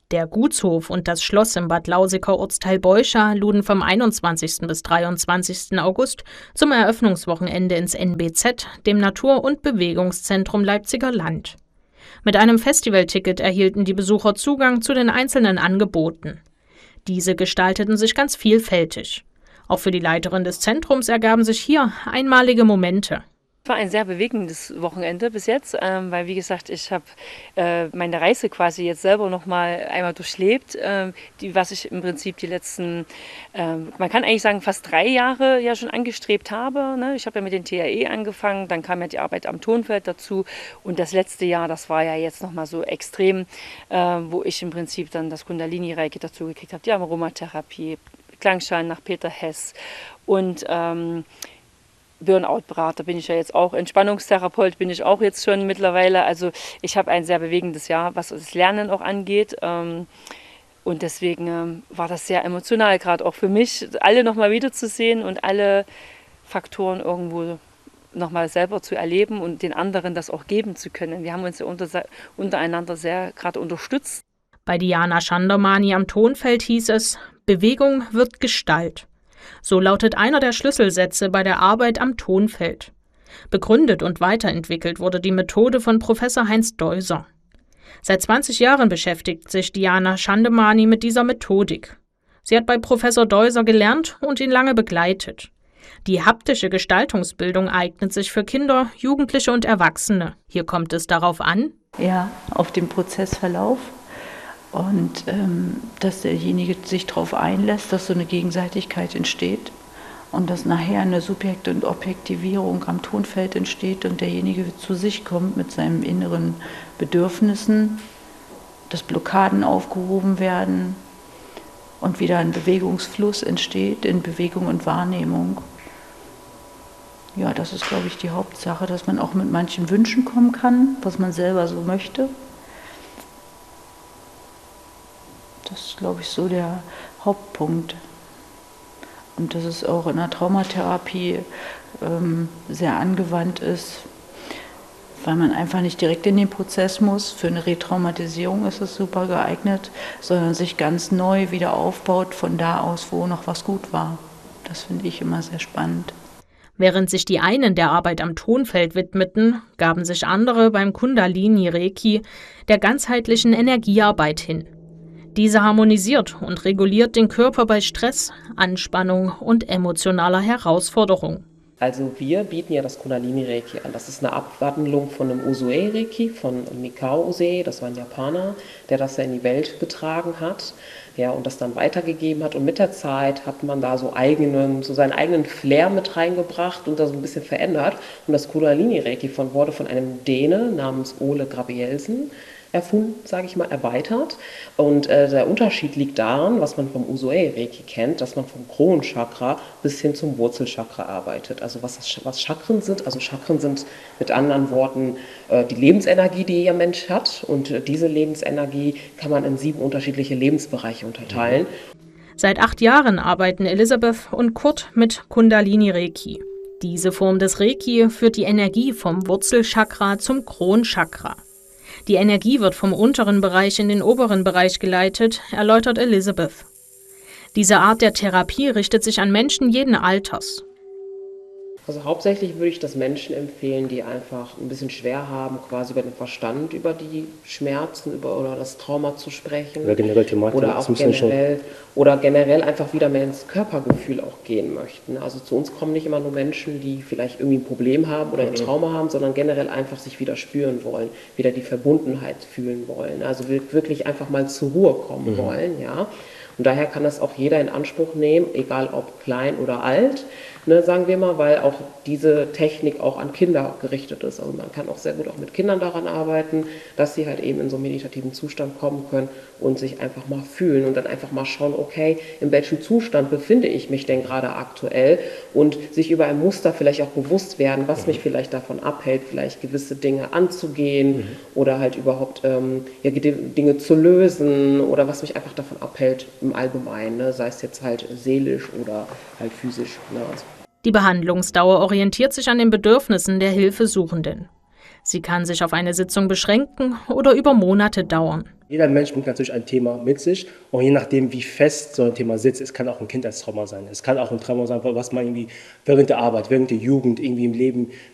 Der Gutshof und das Schloss im Bad Lausiger Ortsteil Beuscha luden vom 21. bis 23. August zum Eröffnungswochenende ins NBZ, dem Natur- und Bewegungszentrum Leipziger Land. Mit einem Festivalticket erhielten die Besucher Zugang zu den einzelnen Angeboten. Diese gestalteten sich ganz vielfältig. Auch für die Leiterin des Zentrums ergaben sich hier einmalige Momente. Es war ein sehr bewegendes Wochenende bis jetzt, weil, wie gesagt, ich habe meine Reise quasi jetzt selber noch mal einmal durchlebt, was ich im Prinzip die letzten, man kann eigentlich sagen, fast 3 Jahre ja schon angestrebt habe. Ne? Ich habe ja mit den TAE angefangen, dann kam ja die Arbeit am Tonfeld dazu und das letzte Jahr, das war ja jetzt noch mal so extrem, wo ich im Prinzip dann das Kundalini-Reiki dazu gekriegt habe, die Aromatherapie, Klangschalen nach Peter Hess und Burnout-Berater bin ich ja jetzt auch, Entspannungstherapeut bin ich auch jetzt schon mittlerweile. Also ich habe ein sehr bewegendes Jahr, was das Lernen auch angeht. Und deswegen war das sehr emotional, gerade auch für mich, alle nochmal wiederzusehen und alle Faktoren irgendwo nochmal selber zu erleben und den anderen das auch geben zu können. Wir haben uns ja untereinander sehr gerade unterstützt. Bei Diana Chandamani am Tonfeld hieß es, Bewegung wird Gestalt. So lautet einer der Schlüsselsätze bei der Arbeit am Tonfeld. Begründet und weiterentwickelt wurde die Methode von Professor Heinz Deuser. Seit 20 Jahren beschäftigt sich Diana Chandamani mit dieser Methodik. Sie hat bei Professor Deuser gelernt und ihn lange begleitet. Die haptische Gestaltungsbildung eignet sich für Kinder, Jugendliche und Erwachsene. Hier kommt es darauf an, ja, auf den Prozessverlauf. Und dass derjenige sich darauf einlässt, dass so eine Gegenseitigkeit entsteht und dass nachher eine Subjekt- und Objektivierung am Tonfeld entsteht und derjenige zu sich kommt mit seinen inneren Bedürfnissen, dass Blockaden aufgehoben werden und wieder ein Bewegungsfluss entsteht in Bewegung und Wahrnehmung. Ja, das ist, glaube ich, die Hauptsache, dass man auch mit manchen Wünschen kommen kann, was man selber so möchte. Das ist, glaube ich, so der Hauptpunkt. Und dass es auch in der Traumatherapie sehr angewandt ist, weil man einfach nicht direkt in den Prozess muss. Für eine Retraumatisierung ist es super geeignet, sondern sich ganz neu wieder aufbaut von da aus, wo noch was gut war. Das finde ich immer sehr spannend. Während sich die einen der Arbeit am Tonfeld widmeten, gaben sich andere beim Kundalini-Reiki der ganzheitlichen Energiearbeit hin. Diese harmonisiert und reguliert den Körper bei Stress, Anspannung und emotionaler Herausforderung. Also wir bieten ja das Kundalini-Reiki an. Das ist eine Abwandlung von einem Usui-Reiki, von Mikao Usui, das war ein Japaner, der das ja in die Welt getragen hat, ja, und das dann weitergegeben hat. Und mit der Zeit hat man da so seinen eigenen Flair mit reingebracht und das ein bisschen verändert. Und das Kundalini-Reiki wurde von einem Däne namens Ole Gabrielsen erfunden, sage ich mal, erweitert. Und der Unterschied liegt daran, was man vom Usui-Reiki kennt, dass man vom Kronenchakra bis hin zum Wurzelchakra arbeitet. Also was Chakren sind. Also Chakren sind mit anderen Worten die Lebensenergie, die jeder Mensch hat. Und diese Lebensenergie kann man in 7 unterschiedliche Lebensbereiche unterteilen. Seit 8 Jahren arbeiten Elisabeth und Kurt mit Kundalini-Reiki. Diese Form des Reiki führt die Energie vom Wurzelchakra zum Kronchakra. Die Energie wird vom unteren Bereich in den oberen Bereich geleitet, erläutert Elisabeth. Diese Art der Therapie richtet sich an Menschen jeden Alters. Also hauptsächlich würde ich das Menschen empfehlen, die einfach ein bisschen schwer haben, quasi über den Verstand, über die Schmerzen oder das Trauma zu sprechen. Oder generell Thematik. Oder generell einfach wieder mehr ins Körpergefühl auch gehen möchten. Also zu uns kommen nicht immer nur Menschen, die vielleicht irgendwie ein Problem haben oder ein Trauma haben, sondern generell einfach sich wieder spüren wollen, wieder die Verbundenheit fühlen wollen. Also wirklich einfach mal zur Ruhe kommen wollen, ja. Und daher kann das auch jeder in Anspruch nehmen, egal ob klein oder alt, ne, sagen wir mal, weil auch diese Technik auch an Kinder gerichtet ist. Also man kann auch sehr gut auch mit Kindern daran arbeiten, dass sie halt eben in so einen meditativen Zustand kommen können und sich einfach mal fühlen und dann einfach mal schauen, okay, in welchem Zustand befinde ich mich denn gerade aktuell und sich über ein Muster vielleicht auch bewusst werden, was mich vielleicht davon abhält, vielleicht gewisse Dinge anzugehen oder halt überhaupt Dinge zu lösen oder was mich einfach davon abhält im Allgemeinen, ne? Sei es jetzt halt seelisch oder halt physisch. Ne? Die Behandlungsdauer orientiert sich an den Bedürfnissen der Hilfesuchenden. Sie kann sich auf eine Sitzung beschränken oder über Monate dauern. Jeder Mensch bringt natürlich ein Thema mit sich und je nachdem, wie fest so ein Thema sitzt, es kann auch ein Kindheitstrauma sein. Es kann auch ein Trauma sein, was man irgendwie während der Arbeit, während der Jugend irgendwie im Leben